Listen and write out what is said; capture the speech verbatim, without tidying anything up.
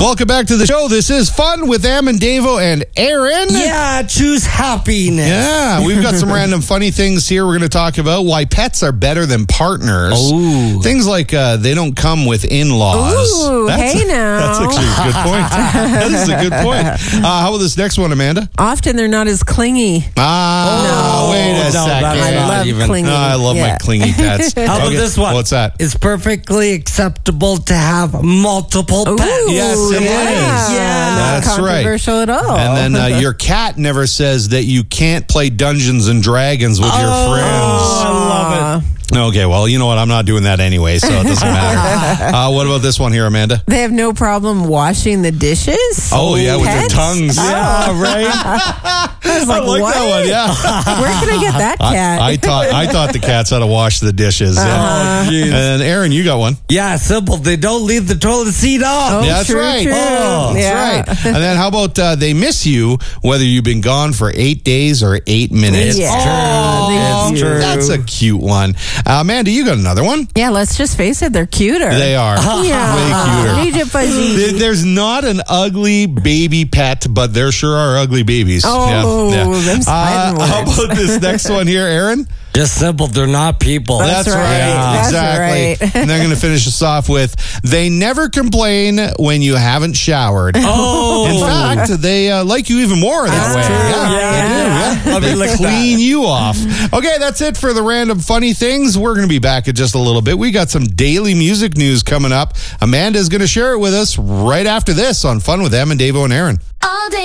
Welcome back to the show. This is Fun with Am and Davo and Aaron. Yeah, choose happiness. Yeah, we've got some random funny things here we're going to talk about. Why pets are better than partners. Ooh. Things like uh, they don't come with in-laws. Ooh, that's hey a, now. That's actually a good point. That is a good point. Uh, how about this next one, Amanda? Often they're not as clingy. Ah, No. wait a No, second. that's I not love even- clingy. Oh, I love my Yeah. clingy pets. How about Okay, this one? What's that? It's perfectly acceptable to have multiple Ooh, pets. Yes, it yeah. is. Yeah. Not That's right. controversial at all. And then uh, your cat never says that you can't play Dungeons and Dragons with your Oh, friends. I love it. Okay, well, you know what? I'm not doing that anyway, so it doesn't matter. Uh, what about this one here, Amanda? They have no problem washing the dishes. Oh, yeah, with their Pets? tongues. Yeah, right? I was like, I like what? that one, yeah. Where can I get that cat? I, I thought I thought the cats had to wash the dishes. Yeah. Oh, jeez. And Aaron, you got one. Yeah, simple. They don't leave the toilet seat off. Oh, Yeah, that's true, right. true. Oh, That's yeah. right. And then how about uh, they miss you whether you've been gone for eight days or eight minutes? Yeah. Oh, It's true. That's a cute one. Uh, Amanda, you got another one? Yeah, let's just face it, they're cuter. They are. Yeah. Way cuter. Need a fuzzy. There- There's not an ugly baby pet, but there sure are ugly babies. Oh, them's Uh, fighting how words. about this next one here, Aaron? Just simple. They're not people. That's right. That's exactly. right. And they're going to finish us off with, they never complain when you haven't showered. Oh. In fact, they uh, like you even more that way. true. Yeah, Yeah. they do. Yeah. I'll be like Clean you off. Okay, that's it for the random funny things. We're going to be back in just a little bit. We got some daily music news coming up. Amanda's going to share it with us right after this on Fun with Em and Davo and Aaron. All day.